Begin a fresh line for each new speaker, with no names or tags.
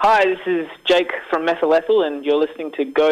Hi, this is Jake from Methyl Ethyl, and you're listening to Go